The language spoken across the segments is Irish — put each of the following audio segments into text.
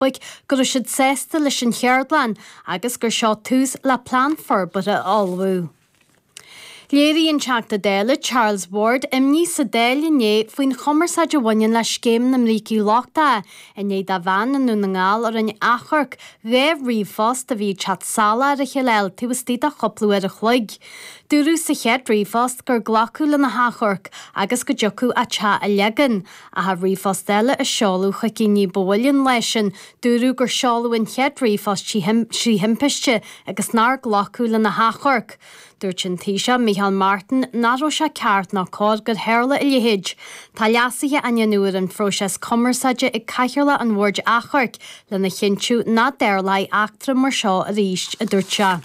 Buig gur siad sésta leis an cheardlan agus gur seo tús le plan forbata albhú. Léiríonn teachta déile Charles Ward imní sa déile né faoin chomarsa de bhain le scéim na mríciú láchta a né da bhain an na ngáil ar an achorc bheith ríomhfos a bhí chat sala ar a chiléil tuastí a choplú ar a chluig. Dúrú sa chead ríomhfos gur ghlacú le na hachorc agus go deocú a te a legan a ha ríomhfos déile a seolú chu cinní bhilinn leisin dúrú gur seolú in chead ríomhfos sí himpeiste agus nar ghlacú le na hachorc. Dúirt an tíise Micheál Martin náró se ceart ná cód gur heirla i lihéid. Tá leasathe aine nuair an phróiseas commerceide i caithearla an bhórd achorc le na chintiú ná déirlaí achtra mar seo a ríist a dúirte.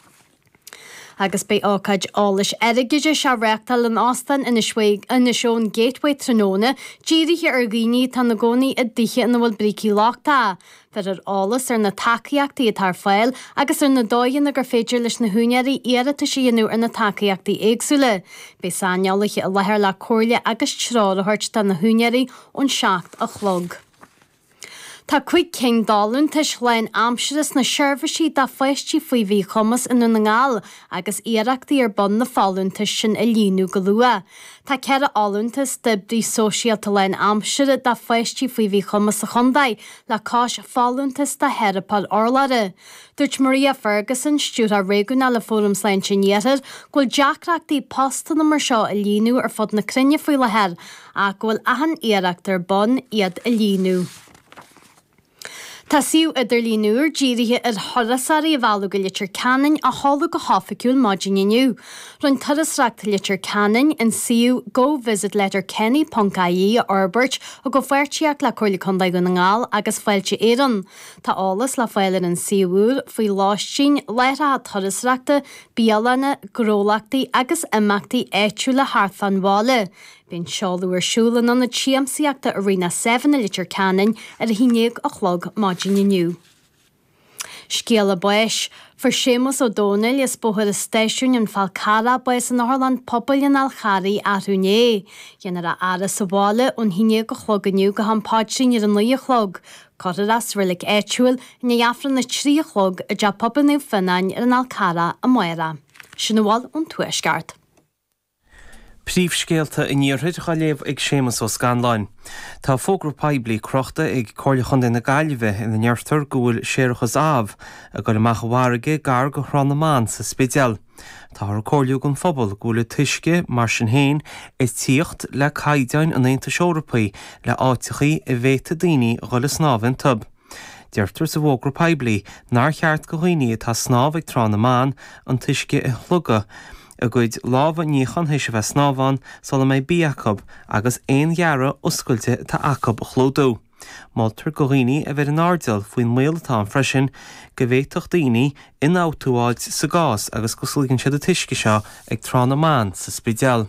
Agus bei ácaid álais erigiide se reachtal an ástan ina seón Gateway Tróna, díirithe ar ghaoine tá na gcónaí a dtithe ina bhfuil brící láchta. Fer ar álas ar na takeíachtaí a tar fáil agus ar na dóin a gur féidir leis na húneirí iarata síonú ar na takeíachtaí éagsúla. Bei sáneolaithe a lethir le cóirle agus trár a thuirt tá na húneirí ón seacht a chlog. Tá chuig cén dálann tuis lein amseras na seirbhísí dá feistí faoi bhí chumas in na ngáil agus iarachtaí ar bon na fáúntas sin a líonú go lua. Tá cead áúntas dibrí sóisialta lein amsere dá feistí faoi bhí chumas a chundaid le cáis fáúntas dá herapad orlare. Dúirt Maria Ferguson stúr a réúna le fórums lein sinnéair ghfuil deacreachtaí posta na mar seo a líonú ar fod na crinne faoi le heir a ghfuil ahan iarachtar bon iad a líonú. Tá siú idir líonúr díirithe ar thorasarí a bhhealú go litir canin a hála go háfaiciúil maidinniu. Run tarasreacht litir canin in siú go visit letter kenny.ie a Orbert a go fuirteach le chuirla chundaid go na ngáil agus fáilte éan. Tá álas le fáilir an siúr faoi láistín leitha a tarasreachta, bíalanna, grólaachtaí agus imachtaí éitiú le háarthan bhála. Bhíonn seolú ar siúlan an na tíamsaíachta a rina 7 litir canin ar a hínéag a chlog maidinniu. Scéala buis, for Seamus O'Donnell is bóthir a stéisiún an Falcara buis an Orland pobl in Alchari a Rúné. Dhéanaar a ara sa bhála ón hínéag go chloganiu go hampáidsin ar an luí chlog. Codir as rilig éitiúil in afran na trí chlog a de pobanú finnain ar an Alcara a Moira. Sinna bháil ón tuaisceart. Príomhscéalta in níorthaid chaléamh ag Seamus ó Scanláin. Tá fógra paibli crochta ag cóirla chun na gaiilbhe in na neartar gúil séirechas ábh a go leach bharige gar go chranamán sa spideal. Tá ar cóirliú gon phobal gúla tuisce mar sin héin is tíocht le caideáin an Aontas Eorpaí le áitichaí i bhéta daoine ghuiile snábhain tub. Deirtar sa bhógra paibli nar cheart go dhaoine tá snáb ag tránamán an tuisce i chluga. A gcuid lábha níchan héise bheith snábhain sola méid bíacob agus éon ghearra oscailte tá acob chlódó. Maltar go dhaoine a bheith an ardal faoin mélatá freisin go bhhéadach daoine in áúáid sa gás agus go sulgann siad a tuisce seo ag tránamán sa spideal.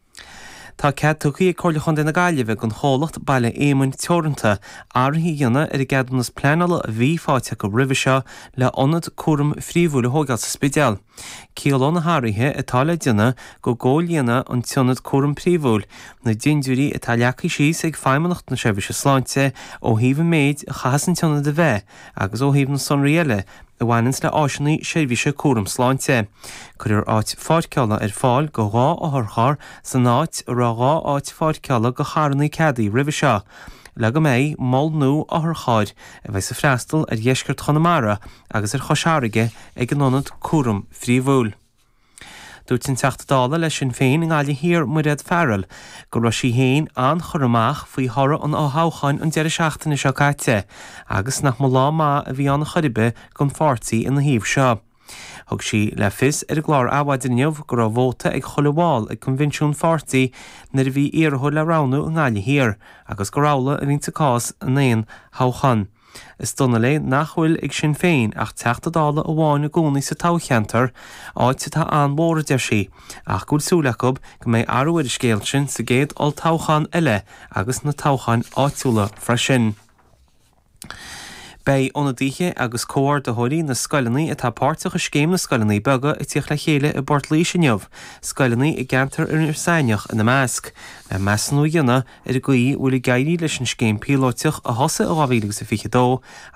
Tá cead tuchaí cóirla chun na gaiilbhe gon cholacht baile éimeann teoranta áirithe dhéanana ar i gceadannas pleanala a bhí fáte go ribhe seo le ionad cuaram phríomhúla thógáil sa spideal. Cialan na háirithe atá le dhéanana go ggóilíonna an tionad cuaram phríomhúil na dinúirí atá leachaí síos ag feimimeacht na seirbhíse sláinte ó híomh méid a chahas an tionad a bheith agus ó híomh na sonraíile a bhhainins le áisinaí seirbhíse cuaram sláinte. Cuir áit fáidceála ar fáil go gá ó thorchar san áit ra gá áit fáidceála go charnaí ceadaí ribhe seo. Le go méid mol nó á thorchaid a bheith sa freastal ar dhéisceart Chonamara agus ar chosáirige ag an ionad cuaram phríomhúil. Dúirt sin teachtadála leis sin féin in gáile hir muiread fearil go raibh sí héin an choramach faoi thora an áthchain an deire seachtainna seo caite agus nach mo lá má a bhí an choribe gon fáirtaí in na híomh seo. Thug sí le fis ar glár áhaidirneamh go raibh vóta ag cholamháil ag convinisiún fáirtaí na bhí iarthú le ránú in gáile hir agus go rála a bhíonnta cás an éon háchan. Is donna le nachhfuil ag sin féin ach teachtadála a bháin na gcónaí sa tácheantar áit sa tá anmóra de sí ach gúil súlacob go méid arúir scéal sin sa géad all táchan eile agus na táchan áitiúla freisin. Bei onadíthe agus cóir de thoirí na scoilinaí atá páirteach a scéim na scoilinaí bega i tíoch le chéile i Bord Líisneamh, scoilinaí i gceantar ar saineach in na measc. Me measnú dhéanana ar a gaí bhfuil gaiirí leis an scéim pílóteach a thosa a 2022